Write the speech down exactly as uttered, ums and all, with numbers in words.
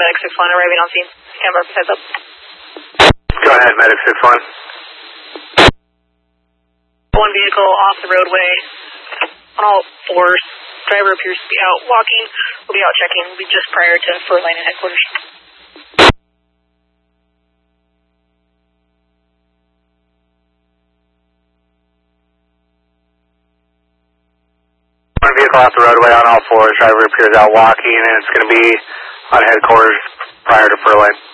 Medic six one arriving on scene. Camera, heads up. Go ahead, Medic six one. One vehicle off the roadway on all fours. Driver appears to be out walking. We'll be out checking. We'll be just prior to Fur Lane and headquarters. One vehicle off the roadway on all fours. Driver appears out walking, and it's going to be on headquarters prior to Fur Lane.